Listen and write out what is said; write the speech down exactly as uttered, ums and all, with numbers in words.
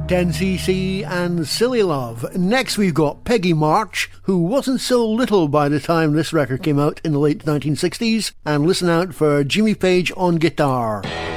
ten C C and Silly Love. Next we've got Peggy March, who wasn't so little by the time this record came out in the late nineteen sixties, and listen out for Jimmy Page on guitar.